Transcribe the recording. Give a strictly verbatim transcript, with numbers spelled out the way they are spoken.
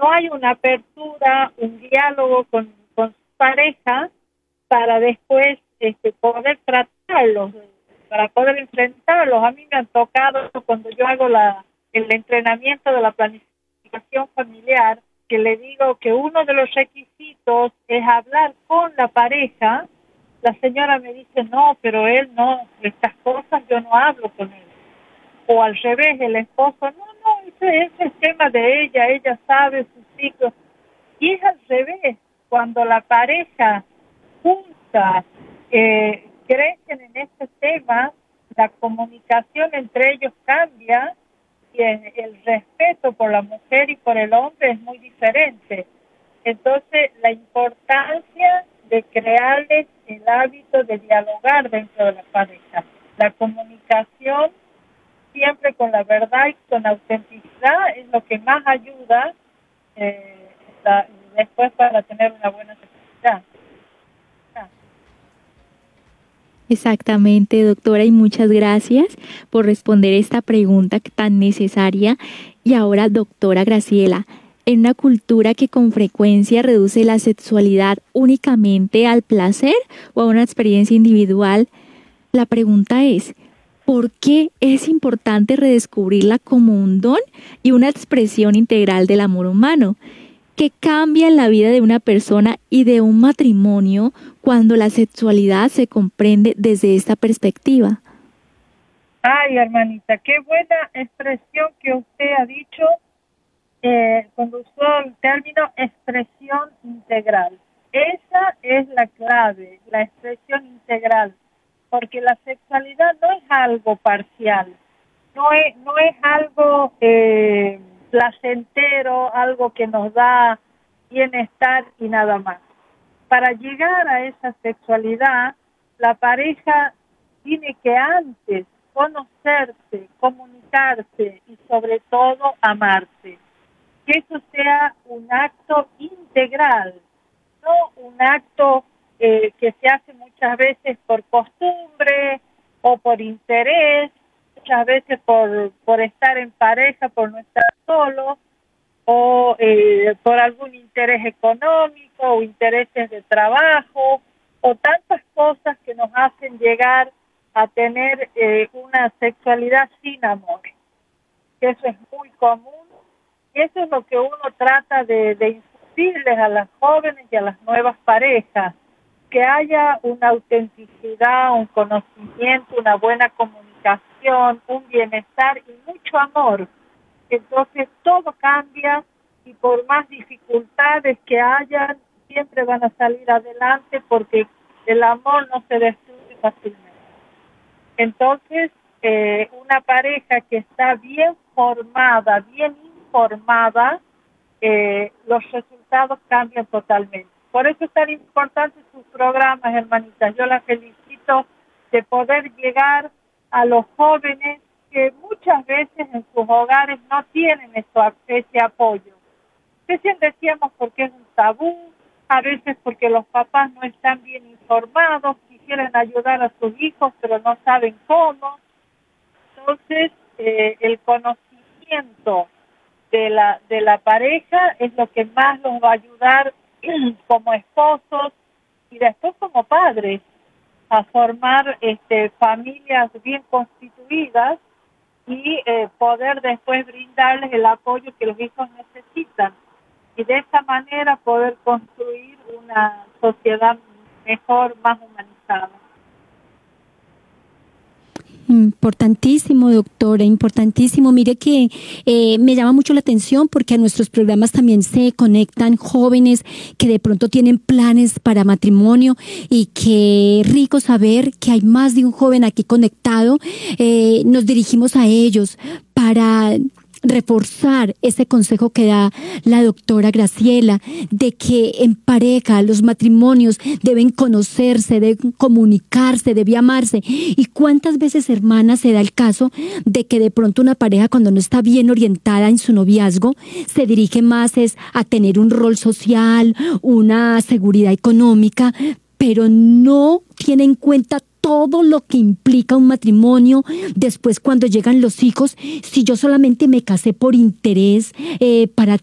no hay una apertura, un diálogo con, con su pareja para después este, poder tratarlos, para poder enfrentarlos. A mí me han tocado cuando yo hago la, el entrenamiento de la planificación familiar, que le digo que uno de los requisitos es hablar con la pareja. La señora me dice, no, pero él no, estas cosas yo no hablo con él. O al revés, el esposo, no, no, ese, ese es tema de ella, ella sabe sus ciclos. Y es al revés, cuando la pareja junta, eh, crecen en este tema, la comunicación entre ellos cambia y el, el respeto por la mujer y por el hombre es muy diferente. Entonces, la importancia de crearles el hábito de dialogar dentro de la pareja. La comunicación siempre con la verdad y con autenticidad es lo que más ayuda eh, la, después para tener una buena sexualidad. Exactamente, doctora, y muchas gracias por responder esta pregunta tan necesaria. Y ahora, doctora Graciela, en una cultura que con frecuencia reduce la sexualidad únicamente al placer o a una experiencia individual, la pregunta es, ¿por qué es importante redescubrirla como un don y una expresión integral del amor humano? ¿Qué cambia en la vida de una persona y de un matrimonio cuando la sexualidad se comprende desde esta perspectiva? Ay, hermanita, qué buena expresión que usted ha dicho eh, cuando usó el término expresión integral. Esa es la clave, la expresión integral, porque la sexualidad no es algo parcial, no es, no es algo eh, placentero, algo que nos da bienestar y nada más. Para llegar a esa sexualidad, la pareja tiene que antes conocerse, comunicarse y sobre todo amarse. Que eso sea un acto integral, no un acto eh, que se hace muchas veces por costumbre o por interés, muchas veces por, por estar en pareja, por no estar solo, o eh, por algún interés económico o intereses de trabajo, o tantas cosas que nos hacen llegar a tener eh, una sexualidad sin amor. Eso es muy común, y eso es lo que uno trata de, de infundirles a las jóvenes y a las nuevas parejas, que haya una autenticidad, un conocimiento, una buena comunicación, un bienestar y mucho amor. Entonces todo cambia y por más dificultades que hayan, siempre van a salir adelante porque el amor no se destruye fácilmente. Entonces, eh, una pareja que está bien formada, bien informada, eh, los resultados cambian totalmente. Por eso es tan importante sus programas, hermanitas. Yo las felicito de poder llegar a los jóvenes que muchas veces en sus hogares no tienen eso, ese apoyo. Recién decíamos porque es un tabú, a veces porque los papás no están bien informados, quisieran ayudar a sus hijos, pero no saben cómo. Entonces, eh, el conocimiento de la, de la pareja es lo que más los va a ayudar como esposos y después como padres a formar este, familias bien constituidas y eh, poder después brindarles el apoyo que los hijos necesitan y de esa manera poder construir una sociedad mejor, más humanizada. Importantísimo, doctora, importantísimo. Mire que eh, me llama mucho la atención porque a nuestros programas también se conectan jóvenes que de pronto tienen planes para matrimonio y qué rico saber que hay más de un joven aquí conectado. Eh, nos dirigimos a ellos para reforzar ese consejo que da la doctora Graciela de que en pareja los matrimonios deben conocerse, deben comunicarse, deben amarse. Y cuántas veces, hermanas, se da el caso de que de pronto una pareja, cuando no está bien orientada en su noviazgo, se dirige más es a tener un rol social, una seguridad económica, pero no tiene en cuenta todo lo que implica un matrimonio. Después, cuando llegan los hijos, si yo solamente me casé por interés, eh, para